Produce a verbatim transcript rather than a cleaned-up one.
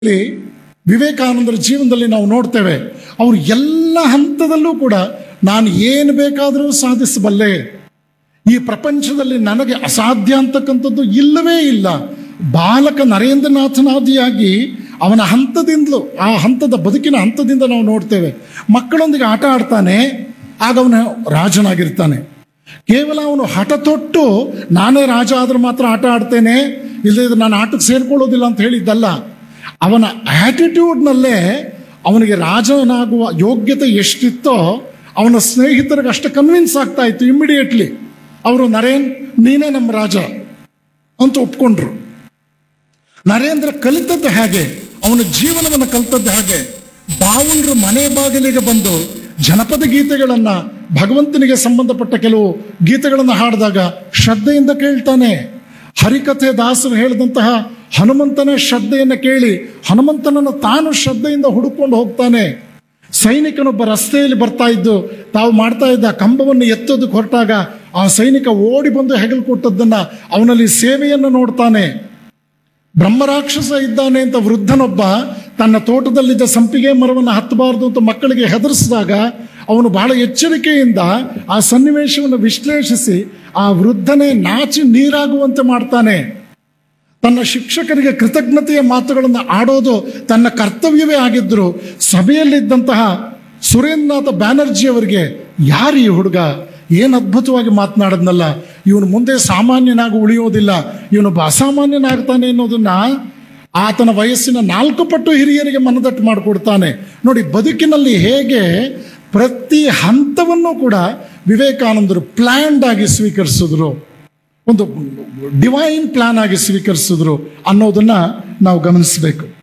ವಿವೇಕಾನಂದರ ಜೀವನದಲ್ಲಿ ನಾವು ನೋಡ್ತೇವೆ. ಅವರು ಎಲ್ಲ ಹಂತದಲ್ಲೂ ಕೂಡ ನಾನು ಏನು ಬೇಕಾದರೂ ಸಾಧಿಸಬಲ್ಲೆ, ಈ ಪ್ರಪಂಚದಲ್ಲಿ ನನಗೆ ಅಸಾಧ್ಯ ಅಂತಕ್ಕಂಥದ್ದು ಇಲ್ಲವೇ ಇಲ್ಲ. ಬಾಲಕ ನರೇಂದ್ರನಾಥನಾದಿಯಾಗಿ ಅವನ ಹಂತದಿಂದಲೂ ಆ ಹಂತದ ಬದುಕಿನ ಹಂತದಿಂದ ನಾವು ನೋಡ್ತೇವೆ. ಮಕ್ಕಳೊಂದಿಗೆ ಆಟ ಆಡ್ತಾನೆ, ಆಗ ಅವನು ರಾಜನಾಗಿರ್ತಾನೆ. ಕೇವಲ ಅವನು ಹಠ ತೊಟ್ಟು ನಾನೇ ರಾಜ ಆದ್ರೆ ಮಾತ್ರ ಆಟ ಆಡ್ತೇನೆ, ಇಲ್ಲದಿದ್ರೆ ನಾನು ಆಟಕ್ಕೆ ಸೇರ್ಕೊಳ್ಳೋದಿಲ್ಲ ಅಂತ ಹೇಳಿದ್ದಲ್ಲ. ಅವನ ಆಟಿಟ್ಯೂಡ್ನಲ್ಲೇ ಅವನಿಗೆ ರಾಜನಾಗುವ ಯೋಗ್ಯತೆ ಎಷ್ಟಿತ್ತೋ ಅವನ ಸ್ನೇಹಿತರಿಗೆ ಅಷ್ಟು ಕನ್ವಿನ್ಸ್ ಆಗ್ತಾ ಇತ್ತು. ಇಮ್ಮಿಡಿಯೇಟ್ಲಿ ಅವರು ನರೇನ್ ನೀನೇ ನಮ್ಮ ರಾಜ ಅಂತ ಒಪ್ಕೊಂಡ್ರು. ನರೇಂದ್ರ ಕಲಿತದ್ದು ಹಾಗೆ, ಅವನ ಜೀವನವನ್ನು ಕಲಿತದ್ದು ಹಾಗೆ. ಬಾವುಂಡ್ರು ಮನೆ ಬಾಗಿಲಿಗೆ ಬಂದು ಜನಪದ ಗೀತೆಗಳನ್ನು, ಭಗವಂತನಿಗೆ ಸಂಬಂಧಪಟ್ಟ ಕೆಲವು ಗೀತೆಗಳನ್ನು ಹಾಡಿದಾಗ ಶ್ರದ್ಧೆಯಿಂದ ಕೇಳ್ತಾನೆ. ಹರಿಕಥೆ ದಾಸರು ಹೇಳಿದಂತಹ ಹನುಮಂತನ ಶ್ರದ್ಧೆಯನ್ನು ಕೇಳಿ ಹನುಮಂತನನ್ನು ತಾನು ಶ್ರದ್ಧೆಯಿಂದ ಹುಡುಕೊಂಡು ಹೋಗ್ತಾನೆ. ಸೈನಿಕನೊಬ್ಬ ರಸ್ತೆಯಲ್ಲಿ ಬರ್ತಾ ಇದ್ದು ತಾವು ಮಾಡ್ತಾ ಇದ್ದ ಕಂಬವನ್ನು ಎತ್ತೋದಕ್ಕೆ ಹೊರಟಾಗ ಆ ಸೈನಿಕ ಓಡಿ ಬಂದು ಹೆಗಲು ಕೊಟ್ಟದ್ದನ್ನು ಅವನಲ್ಲಿ ಸೇವೆಯನ್ನು ನೋಡ್ತಾನೆ. ಬ್ರಹ್ಮರಾಕ್ಷಸ ಇದ್ದಾನೆ ಅಂತ ವೃದ್ಧನೊಬ್ಬ ತನ್ನ ತೋಟದಲ್ಲಿದ್ದ ಸಂಪಿಗೆ ಮರವನ್ನು ಹತ್ತಬಾರದು ಅಂತ ಮಕ್ಕಳಿಗೆ ಹೆದರಿಸಿದಾಗ ಅವನು ಬಹಳ ಎಚ್ಚರಿಕೆಯಿಂದ ಆ ಸನ್ನಿವೇಶವನ್ನು ವಿಶ್ಲೇಷಿಸಿ ಆ ವೃದ್ಧನೇ ನಾಚಿ ನೀರಾಗುವಂತೆ ಮಾಡ್ತಾನೆ. ತನ್ನ ಶಿಕ್ಷಕರಿಗೆ ಕೃತಜ್ಞತೆಯ ಮಾತುಗಳನ್ನು ಆಡೋದು ತನ್ನ ಕರ್ತವ್ಯವೇ ಆಗಿದ್ದರು. ಸಭೆಯಲ್ಲಿದ್ದಂತಹ ಸುರೇಂದ್ರನಾಥ ಬ್ಯಾನರ್ಜಿಯವರಿಗೆ ಯಾರು ಈ ಹುಡುಗ, ಏನು ಅದ್ಭುತವಾಗಿ ಮಾತನಾಡದ್ನಲ್ಲ, ಇವನು ಮುಂದೆ ಸಾಮಾನ್ಯನಾಗಿ ಉಳಿಯೋದಿಲ್ಲ, ಇವನೊಬ್ಬ ಅಸಾಮಾನ್ಯನಾಗ್ತಾನೆ ಅನ್ನೋದನ್ನ ಆತನ ವಯಸ್ಸಿನ ನಾಲ್ಕು ಪಟ್ಟು ಹಿರಿಯರಿಗೆ ಮನದಟ್ಟು ಮಾಡಿಕೊಡ್ತಾನೆ. ನೋಡಿ, ಬದುಕಿನಲ್ಲಿ ಹೇಗೆ ಪ್ರತಿ ಹಂತವನ್ನು ಕೂಡ ವಿವೇಕಾನಂದರು ಪ್ಲ್ಯಾನ್ಡ್ ಆಗಿ ಸ್ವೀಕರಿಸಿದ್ರು, ಒಂದು ಡಿವೈನ್ ಪ್ಲಾನ್ ಆಗಿ ಸ್ವೀಕರಿಸಿದ್ರು ಅನ್ನೋದನ್ನ ನಾವು ಗಮನಿಸಬೇಕು.